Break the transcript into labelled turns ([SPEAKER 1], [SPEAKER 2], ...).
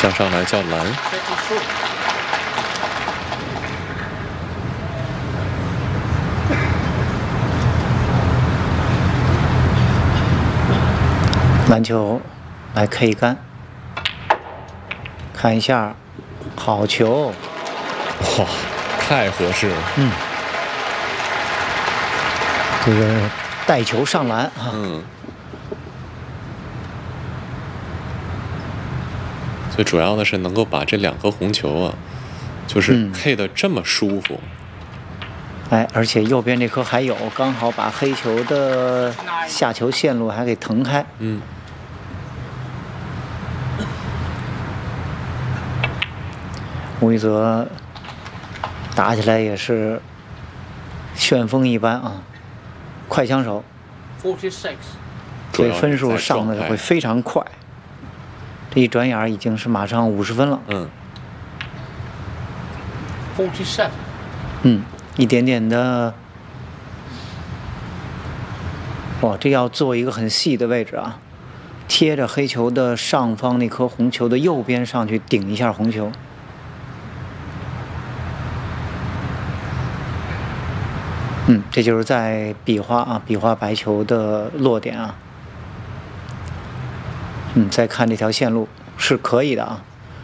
[SPEAKER 1] 向上来叫蓝。
[SPEAKER 2] 篮球来 K 杆，看一下，好球！
[SPEAKER 1] 哇，太合适了。
[SPEAKER 2] 这个带球上篮啊。
[SPEAKER 1] 最主要的是能够把这2颗红球啊，就是 K 的这么舒服。
[SPEAKER 2] 哎，而且右边这颗还有，刚好把黑球的下球线路还给腾开。吴一泽打起来也是旋风一般啊，快枪手，所以分数上的会非常快。这一转眼已经是马上50分了。一点点的，哇，这要做一个很细的位置啊，贴着黑球的上方那颗红球的右边上去顶一下红球。这就是在比划白球的落点啊。再看这条线路是可以的啊。